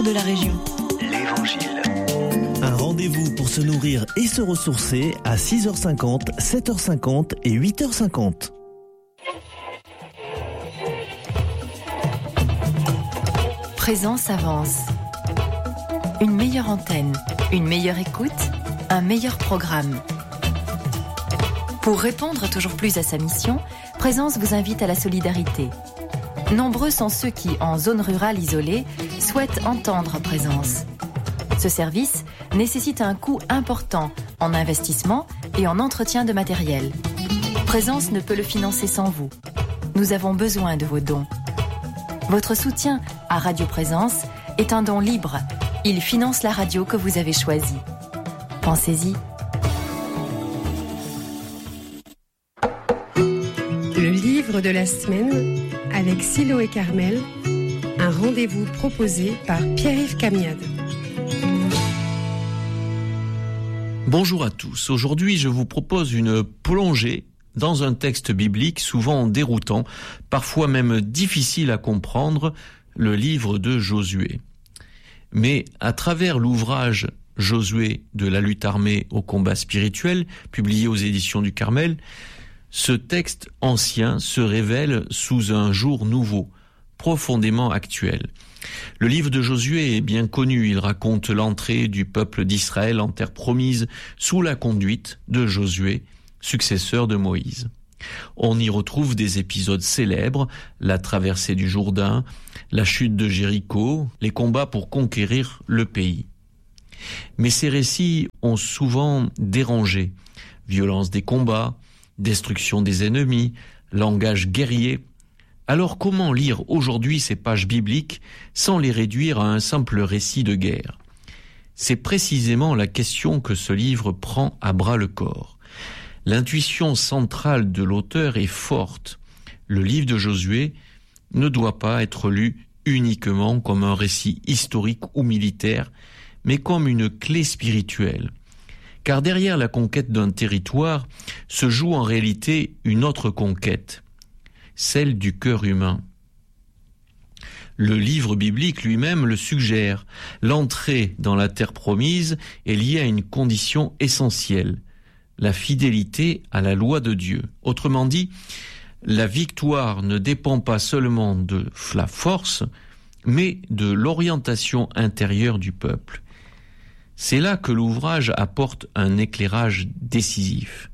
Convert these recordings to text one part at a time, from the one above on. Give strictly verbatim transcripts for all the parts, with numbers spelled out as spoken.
de la région. L'Évangile. Un rendez-vous pour se nourrir et se ressourcer à six heures cinquante, sept heures cinquante et huit heures cinquante. Présence avance. Une meilleure antenne, une meilleure écoute, un meilleur programme. Pour répondre toujours plus à sa mission, Présence vous invite à la solidarité. Nombreux sont ceux qui, en zone rurale isolée, souhaitent entendre Présence. Ce service nécessite un coût important en investissement et en entretien de matériel. Présence ne peut le financer sans vous. Nous avons besoin de vos dons. Votre soutien à Radio Présence est un don libre. Il finance la radio que vous avez choisie. Pensez-y. Le livre de la semaine avec Silo et Carmel, un rendez-vous proposé par Pierre-Yves Camiade. Bonjour à tous. Aujourd'hui, je vous propose une plongée dans un texte biblique souvent déroutant, parfois même difficile à comprendre, le livre de Josué. Mais à travers l'ouvrage Josué de la lutte armée au combat spirituel, publié aux éditions du Carmel, ce texte ancien se révèle sous un jour nouveau, profondément actuel. Le livre de Josué est bien connu, il raconte l'entrée du peuple d'Israël en terre promise sous la conduite de Josué, successeur de Moïse. On y retrouve des épisodes célèbres, la traversée du Jourdain, la chute de Jéricho, les combats pour conquérir le pays. Mais ces récits ont souvent dérangé. Violence des combats, destruction des ennemis, langage guerrier. Alors comment lire aujourd'hui ces pages bibliques sans les réduire à un simple récit de guerre ? C'est précisément la question que ce livre prend à bras-le-corps. L'intuition centrale de l'auteur est forte. Le livre de Josué ne doit pas être lu uniquement comme un récit historique ou militaire, mais comme une clé spirituelle. Car derrière la conquête d'un territoire se joue en réalité une autre conquête, celle du cœur humain. Le livre biblique lui-même le suggère. L'entrée dans la terre promise est liée à une condition essentielle, la fidélité à la loi de Dieu. Autrement dit, la victoire ne dépend pas seulement de la force, mais de l'orientation intérieure du peuple. C'est là que l'ouvrage apporte un éclairage décisif.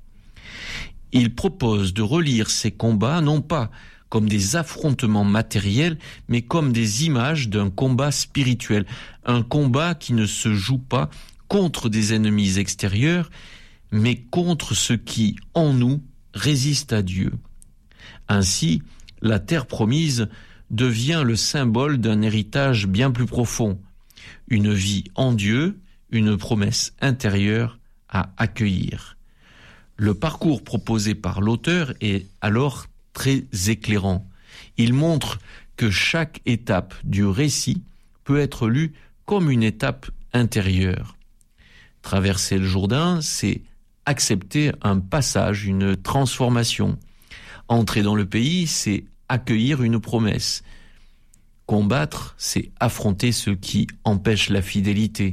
Il propose de relire ces combats non pas comme des affrontements matériels, mais comme des images d'un combat spirituel, un combat qui ne se joue pas contre des ennemis extérieurs, mais contre ce qui, en nous, résiste à Dieu. Ainsi, la terre promise devient le symbole d'un héritage bien plus profond, une vie en Dieu, une promesse intérieure à accueillir. Le parcours proposé par l'auteur est alors très éclairant. Il montre que chaque étape du récit peut être lue comme une étape intérieure. Traverser le Jourdain, c'est accepter un passage, une transformation. Entrer dans le pays, c'est accueillir une promesse. Combattre, c'est affronter ce qui empêche la fidélité.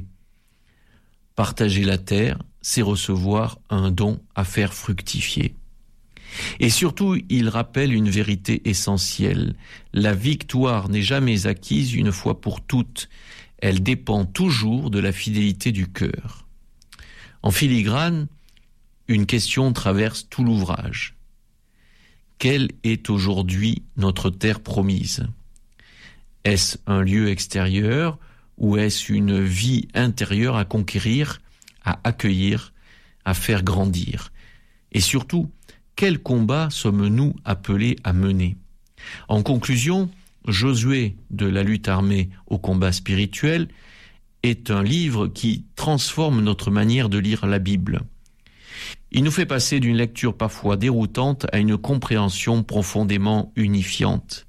Partager la terre, c'est recevoir un don à faire fructifier. Et surtout, il rappelle une vérité essentielle. La victoire n'est jamais acquise une fois pour toutes. Elle dépend toujours de la fidélité du cœur. En filigrane, une question traverse tout l'ouvrage. Quelle est aujourd'hui notre terre promise ? Est-ce un lieu extérieur ou est-ce une vie intérieure à conquérir, à accueillir, à faire grandir ? Et surtout, quel combat sommes-nous appelés à mener ? En conclusion, Josué de la lutte armée au combat spirituel est un livre qui transforme notre manière de lire la Bible. Il nous fait passer d'une lecture parfois déroutante à une compréhension profondément unifiante.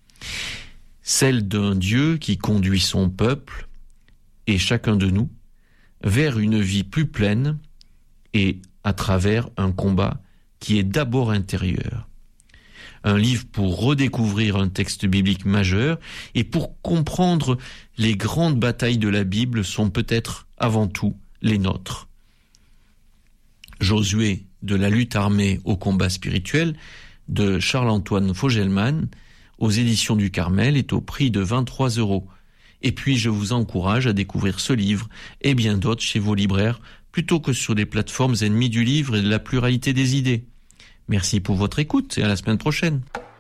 Celle d'un Dieu qui conduit son peuple, et chacun de nous, vers une vie plus pleine et à travers un combat qui est d'abord intérieur. Un livre pour redécouvrir un texte biblique majeur et pour comprendre les grandes batailles de la Bible sont peut-être avant tout les nôtres. Josué, de la lutte armée au combat spirituel, de Charles-Antoine Faugelman, aux éditions du Carmel, est au prix de vingt-trois euros. Et puis je vous encourage à découvrir ce livre et bien d'autres chez vos libraires, plutôt que sur des plateformes ennemies du livre et de la pluralité des idées. Merci pour votre écoute et à la semaine prochaine.